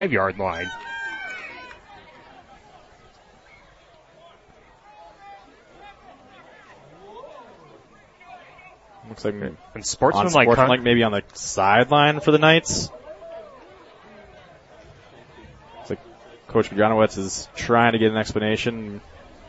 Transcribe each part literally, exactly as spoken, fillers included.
Yard line. Looks like and sportsman like con- like maybe on the sideline for the Knights. Looks like Coach Granowitz is trying to get an explanation.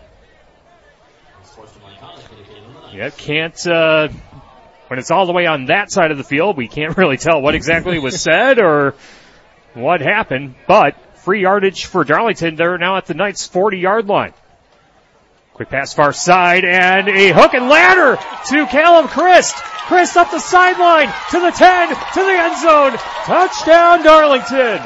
Yeah, can't. Uh, when it's all the way on that side of the field, we can't really tell what exactly was said or what happened. But free yardage for Darlington. They're now at the Knights' forty-yard line. Quick pass far side and a hook and ladder to Callum Christ. Christ up the sideline to the ten, to the end zone. Touchdown Darlington.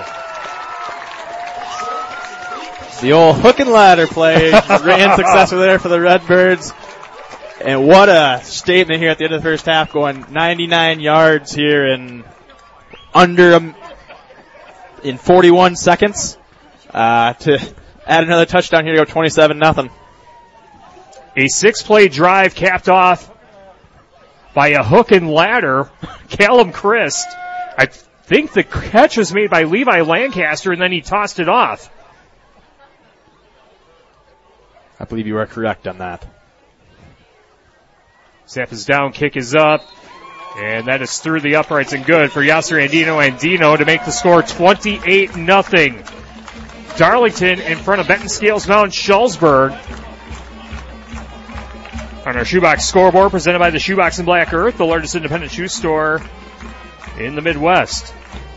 The old hook and ladder play ran successfully there for the Redbirds. And what a statement here at the end of the first half, going ninety-nine yards here in under a, in forty-one seconds uh, to add another touchdown here to go twenty-seven nothing. A six-play drive capped off by a hook and ladder. Callum Christ. I think the catch was made by Levi Lancaster, and then he tossed it off. I believe you are correct on that. Snap is down, kick is up, and that is through the uprights and good for Yasser Andino Andino to make the score twenty-eight nothing. Darlington in front of Benton Scales Mountain Schulzberg. On our Shoebox scoreboard, presented by the Shoebox in Black Earth, the largest independent shoe store in the Midwest.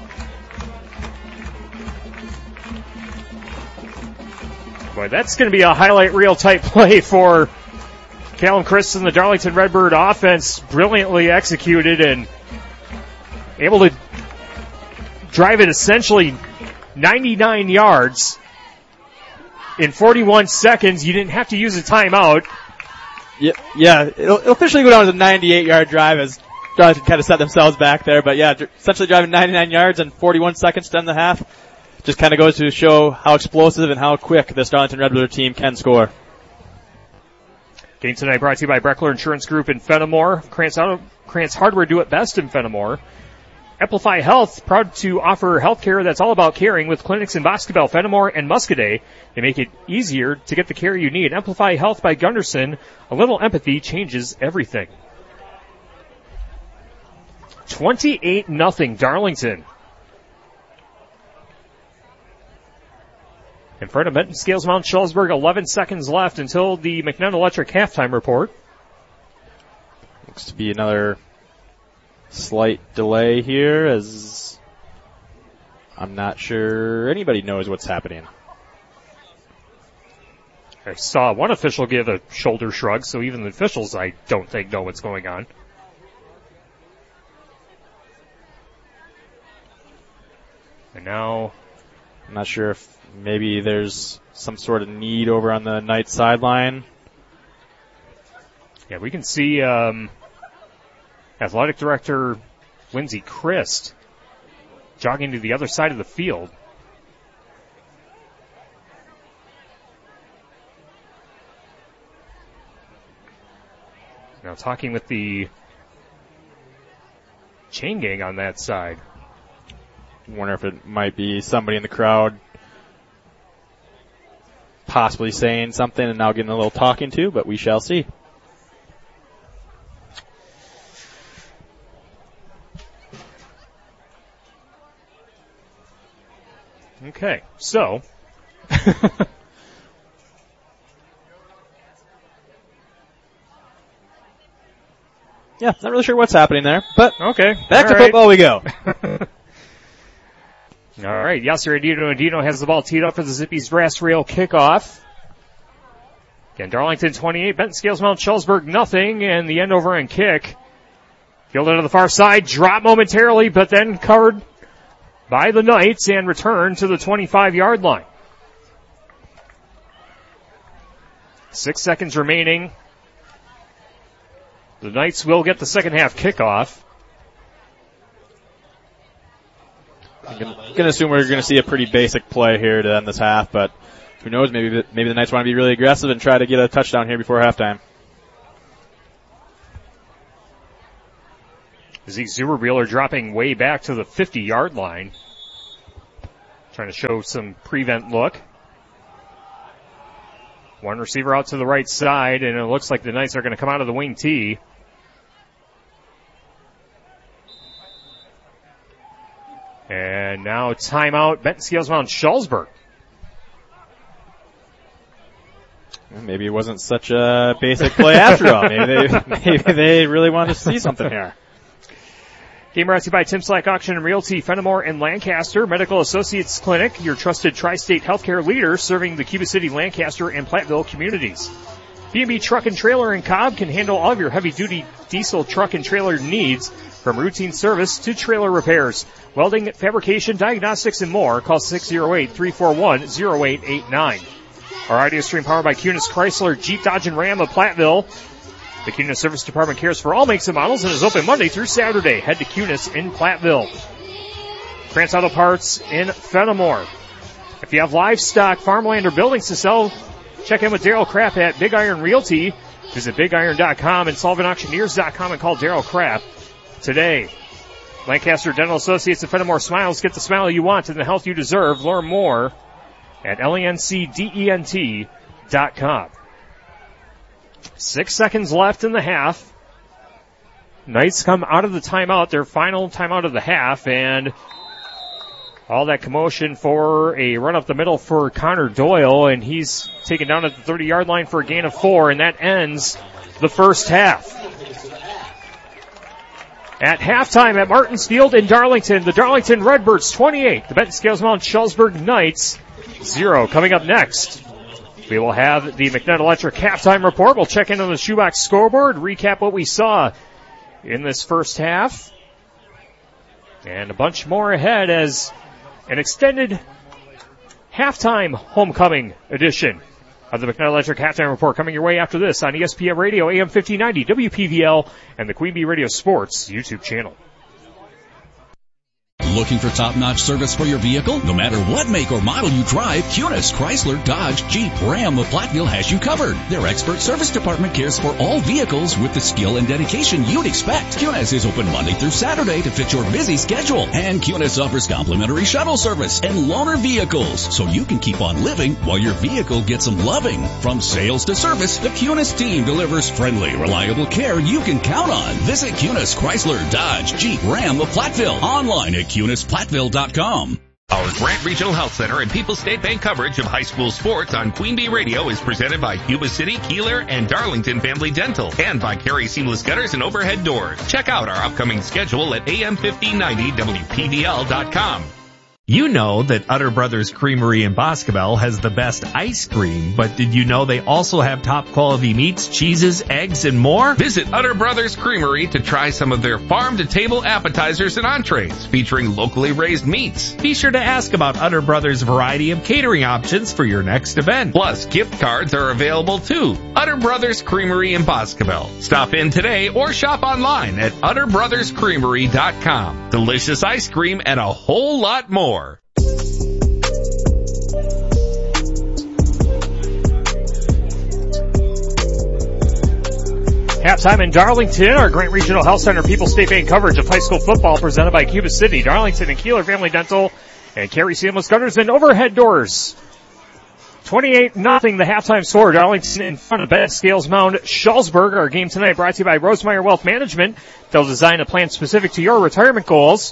Boy, that's going to be a highlight reel type play for Callum Christ and the Darlington Redbird offense. Brilliantly executed and able to drive it essentially ninety-nine yards in forty-one seconds. You didn't have to use a timeout. Yeah, yeah. It'll, it'll officially go down as a ninety-eight yard drive as Darlington kind of set themselves back there. But yeah, essentially driving ninety-nine yards in forty-one seconds to end the half. Just kind of goes to show how explosive and how quick this Darlington Redbird team can score. Game tonight brought to you by Breckler Insurance Group in Fenimore. Krantz, Auto, Krantz Hardware, do it best in Fenimore. Amplify Health, proud to offer health care that's all about caring with clinics in Boscobel, Fenimore, and Muscadet. They make it easier to get the care you need. Amplify Health by Gunderson. A little empathy changes everything. twenty-eight nothing Darlington. In front of Benton Scales Mount Schulzberg, eleven seconds left until the McNutt Electric halftime report. Looks to be another slight delay here as I'm not sure anybody knows what's happening. I saw one official give a shoulder shrug, so even the officials I don't think know what's going on. And now, I'm not sure if maybe there's some sort of need over on the Knights sideline. Yeah, we can see um, Athletic Director Lindsey Christ jogging to the other side of the field. Now talking with the chain gang on that side. Wonder if it might be somebody in the crowd possibly saying something and now getting a little talking to, but we shall see. Okay, so yeah, not really sure what's happening there, but okay, back all to right. football we go. All right, Yasser Andino Andino has the ball teed up for the Zippies brass rail kickoff. Again, Darlington twenty-eight, Benton Scales Mount Schulzberg nothing, and the end over and kick. Fielded to the far side, drop momentarily, but then covered by the Knights and returned to the twenty-five yard line. Six seconds remaining. The Knights will get the second half kickoff. I'm going to assume we're going to see a pretty basic play here to end this half, but who knows, maybe maybe the Knights want to be really aggressive and try to get a touchdown here before halftime. Zeke Zuberbeeler dropping way back to the fifty yard line. Trying to show some prevent look. One receiver out to the right side, and it looks like the Knights are going to come out of the wing tee. And now timeout, Benton Scales Mound Schulzberg. Maybe it wasn't such a basic play after all. Maybe they, maybe they really wanted to see something here. Game brought to you by Tim Slack Auction and Realty, Fenimore and Lancaster, Medical Associates Clinic, your trusted tri-state healthcare leader serving the Cuba City, Lancaster, and Platteville communities. B and B Truck and Trailer in Cobb can handle all of your heavy-duty diesel truck and trailer needs, from routine service to trailer repairs, welding, fabrication, diagnostics, and more. Call six oh eight, three four one, oh eight eight nine. Our audio stream powered by Kunis Chrysler, Jeep, Dodge, and Ram of Platteville. The Kunis Service Department cares for all makes and models and is open Monday through Saturday. Head to Kunis in Platteville. France Auto Parts in Fenimore. If you have livestock, farmland, or buildings to sell, check in with Daryl Kraft at Big Iron Realty. Visit big iron dot com and solvent auctioneers dot com and call Daryl Kraft today. Lancaster Dental Associates of Fenimore Smiles. Get the smile you want and the health you deserve. Learn more at lencdent dot com. Six seconds left in the half. Knights come out of the timeout, their final timeout of the half, and all that commotion for a run up the middle for Connor Doyle, and he's taken down at the thirty-yard line for a gain of four, and that ends the first half. At halftime at Martins Field in Darlington, the Darlington Redbirds twenty-eight, the Benton Scales Mound Schulzberg Knights zero. Coming up next, we will have the McNutt Electric halftime report. We'll check in on the shoebox scoreboard, recap what we saw in this first half, and a bunch more ahead as an extended halftime homecoming edition of the McNutt Electric halftime report coming your way after this on E S P N Radio, A M fifteen ninety, W P V L, and the Queen Bee Radio Sports YouTube channel. Looking for top-notch service for your vehicle? No matter what make or model you drive, Kunis, Chrysler, Dodge, Jeep, Ram of Platteville has you covered. Their expert service department cares for all vehicles with the skill and dedication you'd expect. Kunis is open Monday through Saturday to fit your busy schedule. And Kunis offers complimentary shuttle service and loaner vehicles, so you can keep on living while your vehicle gets some loving. From sales to service, the Kunis team delivers friendly, reliable care you can count on. Visit Kunis, Chrysler, Dodge, Jeep, Ram of Platteville. Online at kunis platteville dot com. Our Grant Regional Health Center and People's State Bank coverage of high school sports on Queen Bee Radio is presented by Cuba City, Keeler, and Darlington Family Dental, and by Carey Seamless Gutters and Overhead Doors. Check out our upcoming schedule at A M fifteen ninety W P V L dot com. You know that Utter Brothers Creamery in Boscobel has the best ice cream, but did you know they also have top quality meats, cheeses, eggs, and more? Visit Utter Brothers Creamery to try some of their farm-to-table appetizers and entrees featuring locally raised meats. Be sure to ask about Utter Brothers' variety of catering options for your next event. Plus, gift cards are available too. Utter Brothers Creamery in Boscobel. Stop in today or shop online at utter brothers creamery dot com. Delicious ice cream and a whole lot more. Halftime in Darlington, our Grant Regional Health Center People's State Bank coverage of high school football presented by Cuba City, Darlington, and Keeler Family Dental, and Carey Seamless Gutters and Overhead Doors. twenty-eight nothing the halftime score. Darlington in front of Benton Scales Mound Schulzberg. Our game tonight brought to you by Rosemeyer Wealth Management. They'll design a plan specific to your retirement goals.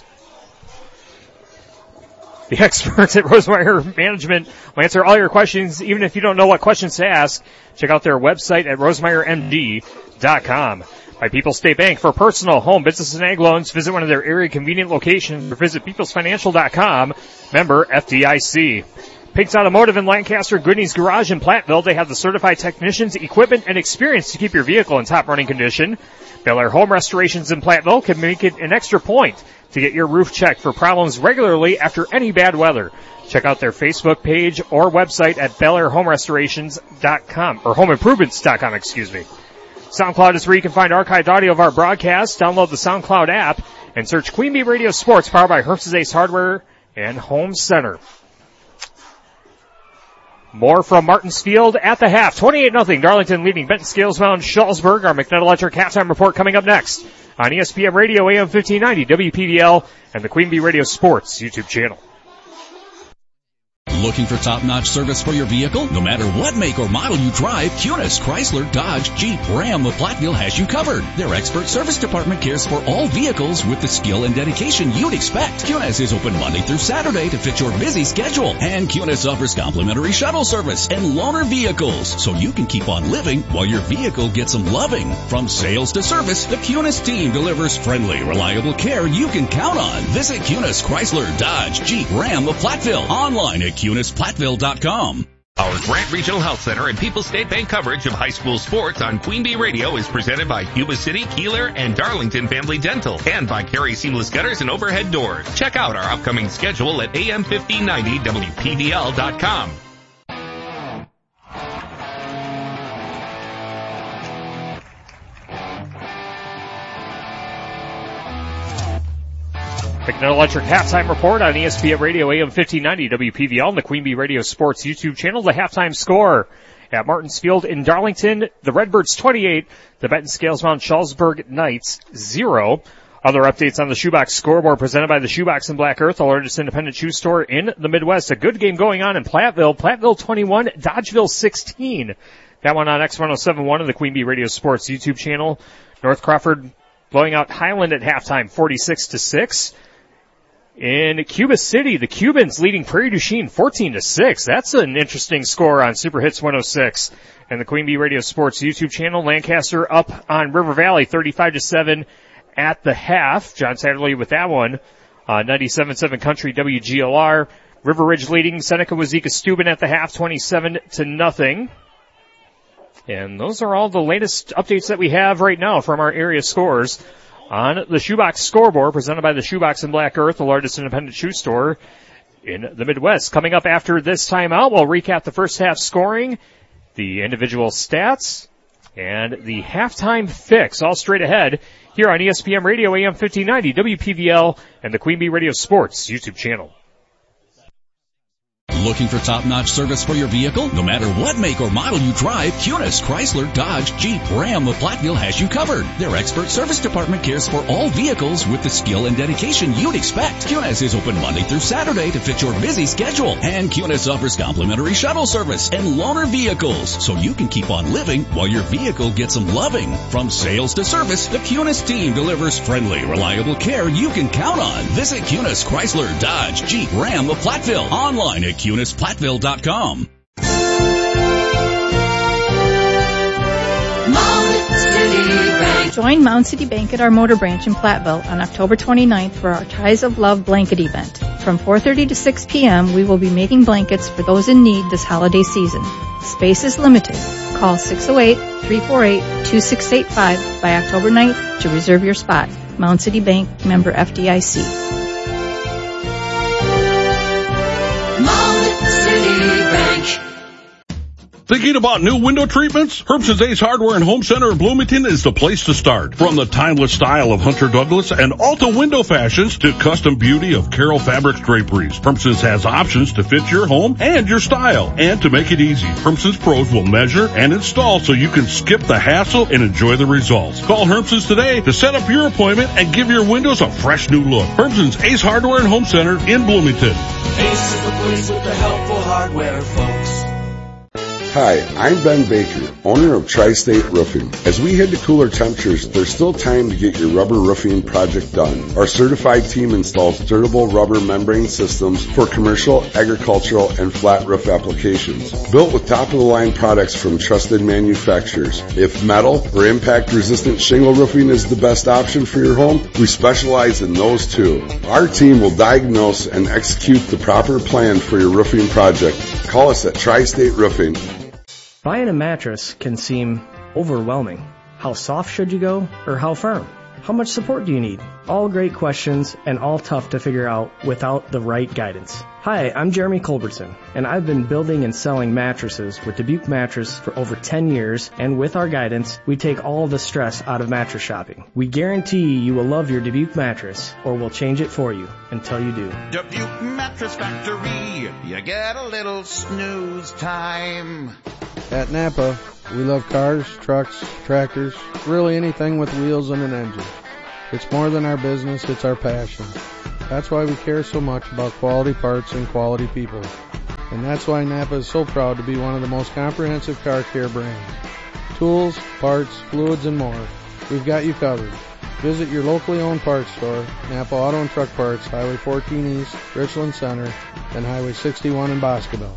The experts at Rosemeyer Management will answer all your questions, even if you don't know what questions to ask. Check out their website at rosemeyer m d dot com. By People's State Bank for personal, home, business, and ag loans, visit one of their area convenient locations or visit peoples financial dot com. Member F D I C. Pink's Automotive in Lancaster, Goodney's Garage in Platteville. They have the certified technicians, equipment, and experience to keep your vehicle in top running condition. Bel Air Home Restorations in Platteville can make it an extra point to get your roof checked for problems regularly after any bad weather. Check out their Facebook page or website at bel air home restorations dot com, or home improvements dot com, excuse me. SoundCloud is where you can find archived audio of our broadcast. Download the SoundCloud app and search Queen Bee Radio Sports, powered by Herbst's Ace Hardware and Home Center. More from Martins Field at the half. twenty-eight nothing. Darlington leading Benton Scales Mound Schulzberg. Our McNutt Electric halftime report coming up next on E S P N Radio, A M fifteen ninety, W P V L, and the Queen Bee Radio Sports YouTube channel. Looking for top-notch service for your vehicle? No matter what make or model you drive, Kunis, Chrysler, Dodge, Jeep, Ram of Platteville has you covered. Their expert service department cares for all vehicles with the skill and dedication you'd expect. Kunis is open Monday through Saturday to fit your busy schedule. And Kunis offers complimentary shuttle service and loaner vehicles, so you can keep on living while your vehicle gets some loving. From sales to service, the Kunis team delivers friendly, reliable care you can count on. Visit Kunis, Chrysler, Dodge, Jeep, Ram of Platteville. Online at Kunis Platteville dot com. Our Grant Regional Health Center and People's State Bank coverage of high school sports on Queen Bee Radio is presented by Yuba City, Keeler, and Darlington Family Dental, and by Carey Seamless Gutters and Overhead Doors. Check out our upcoming schedule at A M fifteen ninety W P V L dot com. McNutt Electric halftime report on E S P N Radio A M fifteen ninety W P V L and the Queen Bee Radio Sports YouTube channel. The halftime score at Martins Field in Darlington, the Redbirds twenty-eight, the Benton Scales Mount Charlesburg Knights zero. Other updates on the Shoebox scoreboard presented by the Shoebox in Black Earth, the largest independent shoe store in the Midwest. A good game going on in Platteville. Platteville twenty-one, Dodgeville sixteen. That one on X one oh seven point one of the Queen Bee Radio Sports YouTube channel. North Crawford blowing out Highland at halftime, forty-six to six. In Cuba City, the Cubans leading Prairie du Chien fourteen to six. That's an interesting score on Super Hits one oh six. And the Queen Bee Radio Sports YouTube channel, Lancaster up on River Valley thirty-five to seven at the half. John Satterley with that one. Uh, ninety-seven point seven Country W G L R. River Ridge leading Seneca Wazeeka Steuben at the half, twenty-seven to nothing. And those are all the latest updates that we have right now from our area scores on the Shoebox scoreboard presented by the Shoebox in Black Earth, the largest independent shoe store in the Midwest. Coming up after this timeout, we'll recap the first half scoring, the individual stats, and the halftime fix, all straight ahead here on E S P N Radio A M fifteen ninety, W P V L, and the Queen Bee Radio Sports YouTube channel. Looking for top-notch service for your vehicle? No matter what make or model you drive, Kunis, Chrysler, Dodge, Jeep, Ram of Platteville has you covered. Their expert service department cares for all vehicles with the skill and dedication you'd expect. Kunis is open Monday through Saturday to fit your busy schedule. And Kunis offers complimentary shuttle service and loaner vehicles, so you can keep on living while your vehicle gets some loving. From sales to service, the Kunis team delivers friendly, reliable care you can count on. Visit Kunis, Chrysler, Dodge, Jeep, Ram of Platteville. Online at Kunis Platteville dot com. Join Mound City Bank at our motor branch in Platteville on October twenty-ninth for our Ties of Love blanket event. From four thirty to six p.m., we will be making blankets for those in need this holiday season. Space is limited. Call six oh eight, three four eight, two six eight five by October ninth to reserve your spot. Mound City Bank, member F D I C. Thinking about new window treatments? Herbst's Ace Hardware and Home Center in Bloomington is the place to start. From the timeless style of Hunter Douglas and Alta window fashions to custom beauty of Carroll Fabrics draperies, Herbst's has options to fit your home and your style. And to make it easy, Herbst's pros will measure and install so you can skip the hassle and enjoy the results. Call Herbst's today to set up your appointment and give your windows a fresh new look. Herbst's Ace Hardware and Home Center in Bloomington. Ace is the place with the helpful hardware, folks. Hi, I'm Ben Baker, owner of Tri-State Roofing. As we head to cooler temperatures, there's still time to get your rubber roofing project done. Our certified team installs durable rubber membrane systems for commercial, agricultural, and flat roof applications. Built with top-of-the-line products from trusted manufacturers. If metal or impact-resistant shingle roofing is the best option for your home, we specialize in those too. Our team will diagnose and execute the proper plan for your roofing project. Call us at Tri-State Roofing. Buying a mattress can seem overwhelming. How soft should you go, or how firm? How much support do you need? All great questions and all tough to figure out without the right guidance. Hi, I'm Jeremy Culbertson, and I've been building and selling mattresses with Dubuque Mattress for over ten years, and with our guidance, we take all the stress out of mattress shopping. We guarantee you will love your Dubuque mattress, or we'll change it for you until you do. Dubuque Mattress Factory, you get a little snooze time. At Napa, we love cars, trucks, tractors, really anything with wheels and an engine. It's more than our business, it's our passion. That's why we care so much about quality parts and quality people. And that's why Napa is so proud to be one of the most comprehensive car care brands. Tools, parts, fluids, and more. We've got you covered. Visit your locally owned parts store, Napa Auto and Truck Parts, Highway fourteen East, Richland Center, and Highway sixty-one in Boscobel.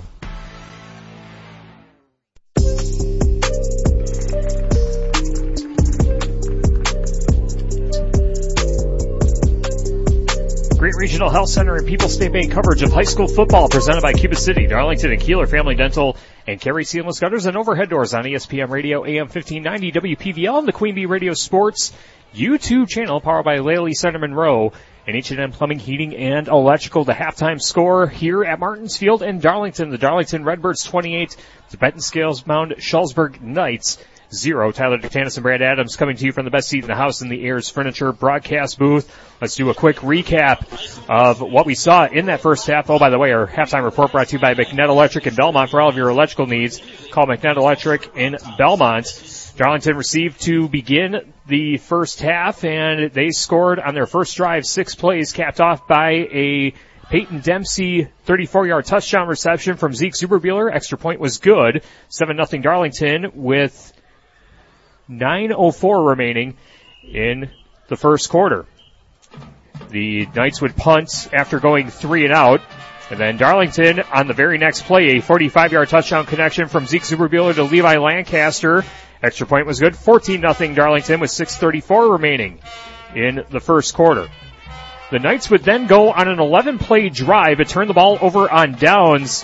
Great Regional Health Center and People's State Bank coverage of high school football presented by Cuba City, Darlington and Keeler Family Dental, and Carey Seamless Gutters and Overhead Doors on E S P M Radio, A M fifteen ninety, W P V L, and the Queen Bee Radio Sports YouTube channel powered by Laley Center Monroe, and H and M Plumbing, Heating, and Electrical. The halftime score here at Martins Field in Darlington. The Darlington Redbirds twenty-eight, the Benton Scales Mound Schulzberg Knights zero. Tyler DeTanis and Brad Adams coming to you from the best seat in the house in the Ayers Furniture broadcast booth. Let's do a quick recap of what we saw in that first half. Oh, by the way, our halftime report brought to you by McNett Electric in Belmont. For all of your electrical needs, call McNett Electric in Belmont. Darlington received to begin the first half, and they scored on their first drive six plays, capped off by a Peyton Dempsey thirty-four-yard touchdown reception from Zeke Zuberbuehler. Extra point was good. seven nothing Darlington with nine oh four remaining in the first quarter. The Knights would punt after going three and out. And then Darlington on the very next play, a forty-five-yard touchdown connection from Zeke Zuberbuehler to Levi Lancaster. Extra point was good. fourteen nothing Darlington with six thirty-four remaining in the first quarter. The Knights would then go on an eleven-play drive and turn the ball over on downs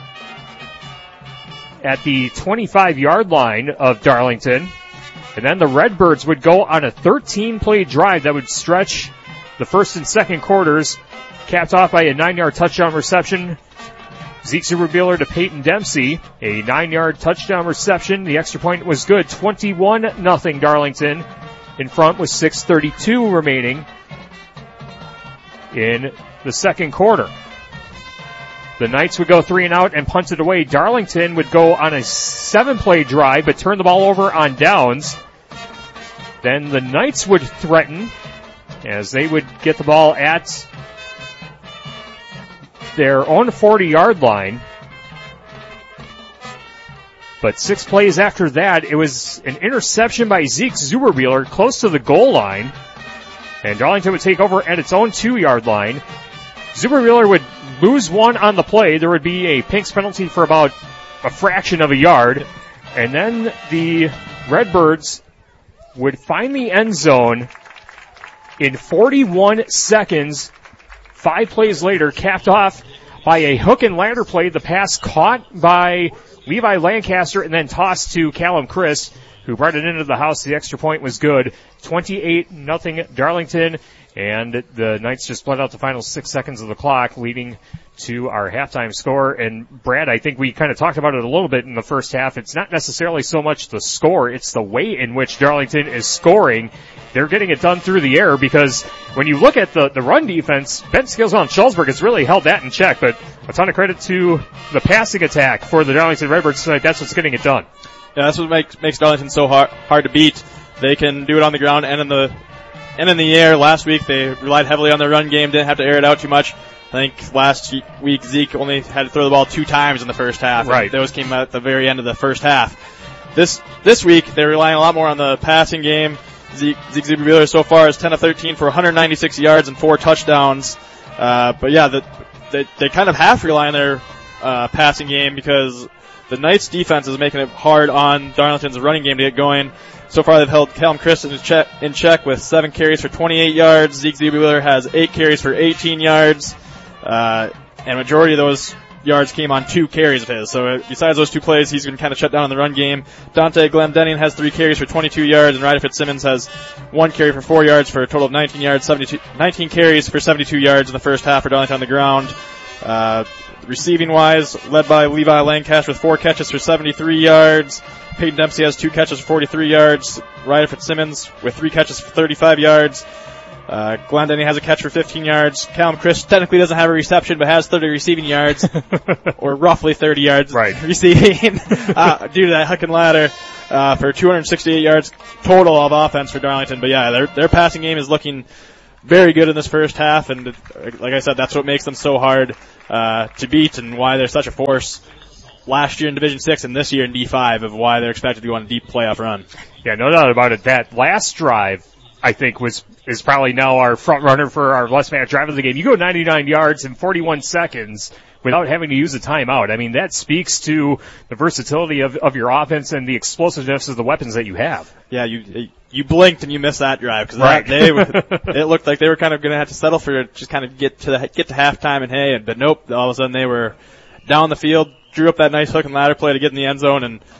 at the twenty-five-yard line of Darlington. And then the Redbirds would go on a thirteen-play drive that would stretch the first and second quarters, capped off by a nine-yard touchdown reception. Zeke Zuberbuehler to Peyton Dempsey, a nine-yard touchdown reception. The extra point was good. twenty-one nothing Darlington in front with six thirty-two remaining in the second quarter. The Knights would go three and out and punt it away. Darlington would go on a seven-play drive but turn the ball over on downs. Then the Knights would threaten as they would get the ball at their own forty-yard line. But six plays after that, it was an interception by Zeke Zuberbuehler close to the goal line. And Darlington would take over at its own two-yard line. Zuberbuehler would lose one on the play. There would be a Pinks penalty for about a fraction of a yard. And then the Redbirds would find the end zone in forty-one seconds. Five plays later, capped off by a hook and ladder play. The pass caught by Levi Lancaster and then tossed to Callum Chris, who brought it into the house. The extra point was good. twenty-eight nothing Darlington. And the Knights just bled out the final six seconds of the clock, leading to our halftime score. And Brad, I think we kind of talked about it a little bit in the first half. It's not necessarily so much the score, it's the way in which Darlington is scoring. They're getting it done through the air because when you look at the, the run defense, Ben Scalesville and Schulzberg has really held that in check. But a ton of credit to the passing attack for the Darlington Redbirds tonight. That's what's getting it done. Yeah, that's what makes, makes Darlington so hard, hard to beat. They can do it on the ground and in the And in the air. Last week they relied heavily on their run game, didn't have to air it out too much. I think last week Zeke only had to throw the ball two times in the first half. Right. Those came out at the very end of the first half. This this week they're relying a lot more on the passing game. Zeke, Zeke Zuberbuehler so far is ten of thirteen for one hundred ninety-six yards and four touchdowns. Uh, but yeah, the, they, they kind of have to rely on their uh, passing game because the Knights defense is making it hard on Darlington's running game to get going. So far, they've held Callum Chris in check, in check with seven carries for twenty-eight yards. Zeke Zuberbuehler has eight carries for eighteen yards. Uh, and majority of those yards came on two carries of his. So besides those two plays, he's been kind of shut down in the run game. Dante Glendenning has three carries for twenty-two yards, and Ryder Fitzsimmons has one carry for four yards for a total of nineteen yards, seventy-two, nineteen carries for seventy-two yards in the first half for Darlington on the ground. Uh, receiving wise, led by Levi Lancaster with four catches for seventy-three yards. Peyton Dempsey has two catches for forty-three yards. Ryder Fitzsimmons with three catches for thirty-five yards. Uh, Glendenning has a catch for fifteen yards. Callum Chris technically doesn't have a reception, but has thirty receiving yards, or roughly thirty yards right. receiving, uh, due to that hook and ladder, uh, for two hundred sixty-eight yards total of offense for Darlington. But yeah, their, their passing game is looking, very good in this first half, and like I said, that's what makes them so hard uh, to beat and why they're such a force last year in Division six and this year in D five of why they're expected to go on a deep playoff run. Yeah, no doubt about it. That last drive, I think, was is probably now our front runner for our last man drive of the game. You go ninety-nine yards in forty-one seconds without having to use a timeout. I mean, that speaks to the versatility of, of your offense and the explosiveness of the weapons that you have. Yeah, you you blinked and you missed that drive because right. they were, it looked like they were kind of going to have to settle for it, just kind of get to the, get to halftime and hey, but nope, all of a sudden they were down the field, drew up that nice hook and ladder play to get in the end zone, and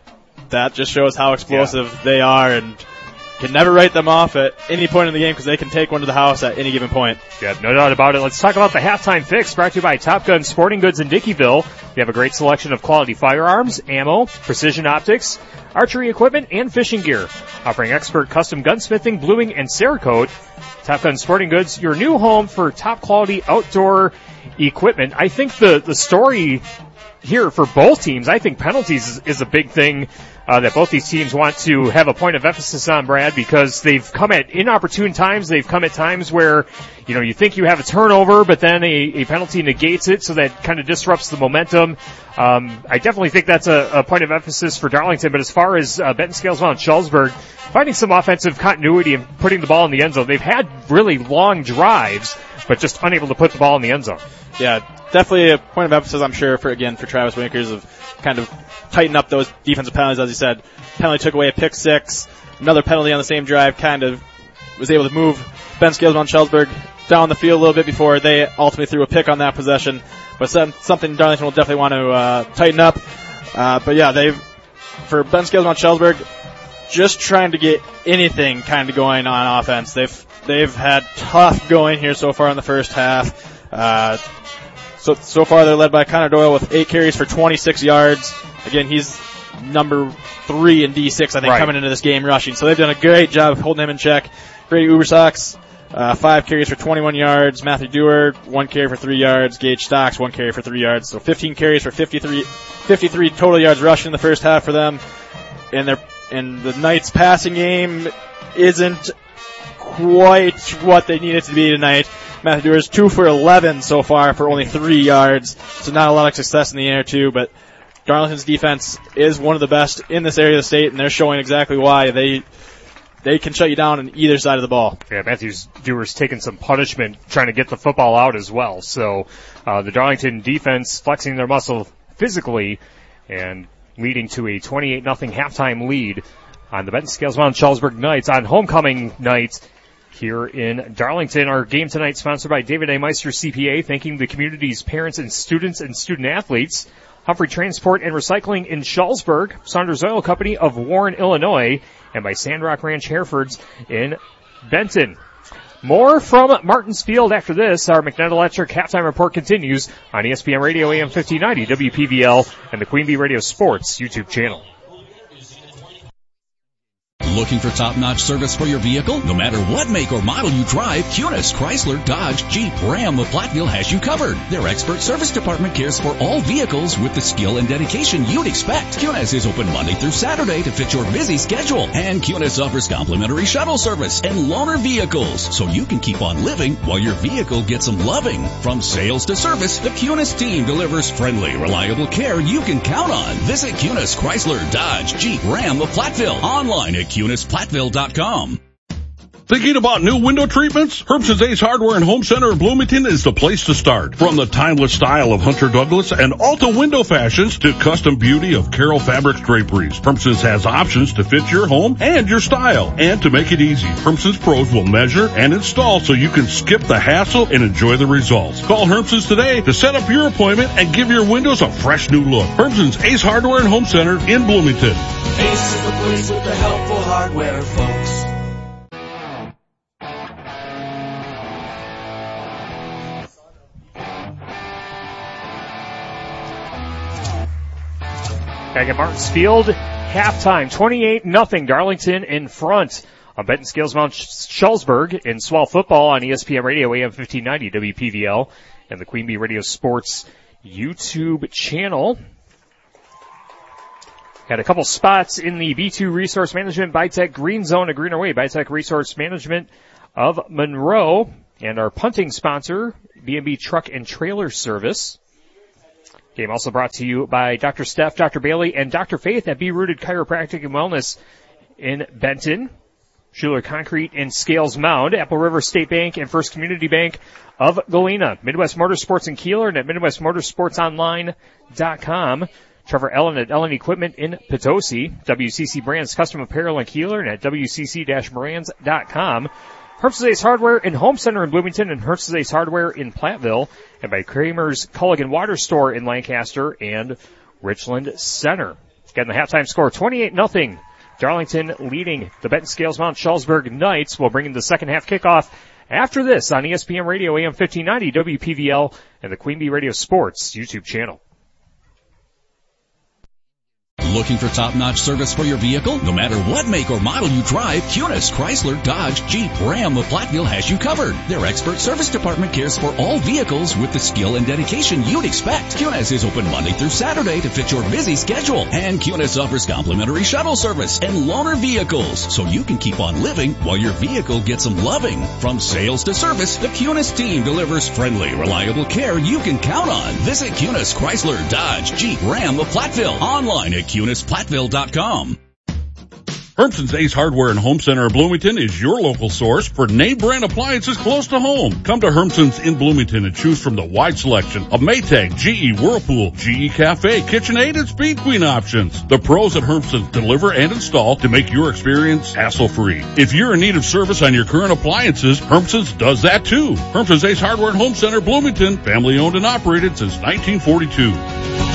that just shows how explosive yeah. they are and can never write them off at any point in the game because they can take one to the house at any given point. Yeah, no doubt about it. Let's talk about the halftime fix brought to you by Top Gun Sporting Goods in Dickeyville. We have a great selection of quality firearms, ammo, precision optics, archery equipment, and fishing gear. Offering expert custom gunsmithing, bluing, and Cerakote. Top Gun Sporting Goods, your new home for top quality outdoor equipment. I think the, the story here for both teams, I think penalties is, is a big thing uh, that both these teams want to have a point of emphasis on, Brad, because they've come at inopportune times. They've come at times where, you know, you think you have a turnover, but then a, a penalty negates it, so that kind of disrupts the momentum. Um, I definitely think that's a, a point of emphasis for Darlington, but as far as uh, Benton Scales Mount Shullsburg, finding some offensive continuity and putting the ball in the end zone. They've had really long drives, but just unable to put the ball in the end zone. Yeah, definitely a point of emphasis, I'm sure, for, again, for Travis Winkers of kind of tighten up those defensive penalties, as you said. Penalty took away a pick six. Another penalty on the same drive kind of was able to move Ben Scales Mount Shullsburg down the field a little bit before they ultimately threw a pick on that possession. But something Darlington will definitely want to uh, tighten up. Uh, but yeah, they've, for Ben Scales Mount Shullsburg, just trying to get anything kind of going on offense. They've, they've had tough going here so far in the first half. Uh, So, so far they're led by Connor Doyle with eight carries for twenty-six yards. Again, he's number three in D six, I think, right. coming into this game rushing. So they've done a great job holding him in check. Grady Ubersox, uh, five carries for twenty-one yards. Matthew Dewar, one carry for three yards. Gage Stocks, one carry for three yards. So fifteen carries for fifty-three, fifty-three total yards rushing in the first half for them. And their, and the Knights passing game isn't quite what they need it to be tonight. Matthew Dewar is two for eleven so far for only three yards, so not a lot of success in the air too, but Darlington's defense is one of the best in this area of the state, and they're showing exactly why they they can shut you down on either side of the ball. Yeah, Matthew Dewar's taken some punishment trying to get the football out as well, so uh, the Darlington defense flexing their muscle physically and leading to a twenty-eight nothing halftime lead on the Benton Scales Mount Shullsburg Knights on homecoming night here in Darlington. Our game tonight sponsored by David A. Meister C P A, thanking the community's parents and students and student athletes. Humphrey Transport and Recycling in Shullsburg, Saunders Oil Company of Warren, Illinois, and by Sandrock Ranch Herefords in Benton. More from Martins Field after this. Our McNutt Electric halftime report continues on E S P N Radio A M fifteen ninety, W P V L, and the Queen Bee Radio Sports YouTube channel. Looking for top-notch service for your vehicle? No matter what make or model you drive, Kunis, Chrysler, Dodge, Jeep, Ram of Platteville has you covered. Their expert service department cares for all vehicles with the skill and dedication you'd expect. Kunis is open Monday through Saturday to fit your busy schedule. And Kunis offers complimentary shuttle service and loaner vehicles, so you can keep on living while your vehicle gets some loving. From sales to service, the Kunis team delivers friendly, reliable care you can count on. Visit Kunis, Chrysler, Dodge, Jeep, Ram of Platteville. Online at Kunis Platteville dot com. Thinking about new window treatments? Herbst's Ace Hardware and Home Center in Bloomington is the place to start. From the timeless style of Hunter Douglas and Alta window fashions to custom beauty of Carroll Fabrics draperies, Herbst's has options to fit your home and your style. And to make it easy, Herbst's pros will measure and install so you can skip the hassle and enjoy the results. Call Herbst's today to set up your appointment and give your windows a fresh new look. Herbst's Ace Hardware and Home Center in Bloomington. Ace is the place with the helpful hardware, folks. Back at Martins Field, halftime, twenty-eight nothing, Darlington in front on Benton Scales Mount Shullsburg in Swell Football on E S P N Radio A M fifteen ninety, W P V L, and the Queen Bee Radio Sports YouTube channel. Got a couple spots in the B two Resource Management Bitech Green Zone to Greener Way. Bitech Resource Management of Monroe. And our punting sponsor, B and B Truck and Trailer Service. Game also brought to you by Doctor Steph, Doctor Bailey, and Doctor Faith at Be Rooted Chiropractic and Wellness in Benton. Schuler Concrete in Scales Mound, Apple River State Bank, and First Community Bank of Galena. Midwest Motorsports in Keeler and at Midwest Motorsports Online dot com. Trevor Ellen at Ellen Equipment in Potosi. W C C Brands Custom Apparel in Keeler and at W C C brands dot com. Herbst's Ace Hardware in Home Center in Bloomington and Herbst's Ace Hardware in Platteville. And by Kramer's Culligan Water Store in Lancaster and Richland Center. Getting the halftime score twenty-eight nothing. Darlington leading the Benton Scales Mount Shullsburg Knights. Will bring in the second half kickoff after this on E S P N Radio A M fifteen ninety W P V L and the Queen Bee Radio Sports YouTube channel. Looking for top-notch service for your vehicle? No matter what make or model you drive, Kunis, Chrysler, Dodge, Jeep, Ram of Platteville has you covered. Their expert service department cares for all vehicles with the skill and dedication you'd expect. Kunis is open Monday through Saturday to fit your busy schedule. And Kunis offers complimentary shuttle service and loaner vehicles, so you can keep on living while your vehicle gets some loving. From sales to service, the Kunis team delivers friendly, reliable care you can count on. Visit Kunis, Chrysler, Dodge, Jeep, Ram of Platteville. Online at Kunis Platteville dot com. Herbson's Ace Hardware and Home Center of Bloomington is your local source for name brand appliances close to home. Come to Herbson's in Bloomington and choose from the wide selection of Maytag, G E, Whirlpool, G E Cafe, KitchenAid, and Speed Queen options. The pros at Herbson's deliver and install to make your experience hassle-free. If you're in need of service on your current appliances, Herbson's does that too. Herbson's Ace Hardware and Home Center, Bloomington, family owned and operated since nineteen forty-two.